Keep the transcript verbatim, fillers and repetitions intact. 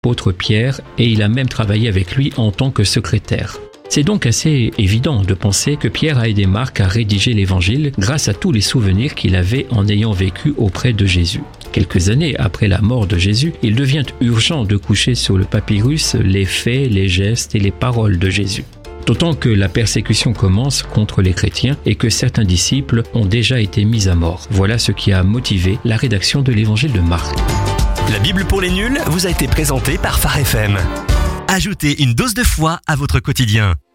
l'apôtre Pierre et il a même travaillé avec lui en tant que secrétaire. C'est donc assez évident de penser que Pierre a aidé Marc à rédiger l'Évangile grâce à tous les souvenirs qu'il avait en ayant vécu auprès de Jésus. Quelques années après la mort de Jésus, il devient urgent de coucher sur le papyrus les faits, les gestes et les paroles de Jésus. D'autant que la persécution commence contre les chrétiens et que certains disciples ont déjà été mis à mort. Voilà ce qui a motivé la rédaction de l'Évangile de Marc. La Bible pour les nuls vous a été présentée par Phare F M. Ajoutez une dose de foi à votre quotidien.